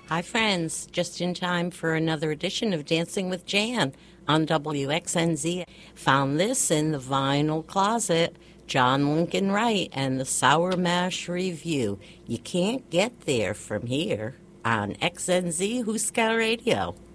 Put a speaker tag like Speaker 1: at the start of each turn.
Speaker 1: Hi, friends. Just in time for another edition of Dancing with Jan on WXNZ. Found this in the vinyl closet. John Lincoln Wright and the Sour Mash Review. You can't get there from here on XNZ Huska Radio.